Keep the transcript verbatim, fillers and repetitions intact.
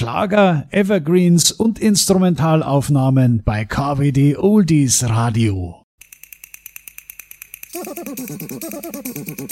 Schlager, Evergreens und Instrumentalaufnahmen bei K W D Oldies Radio.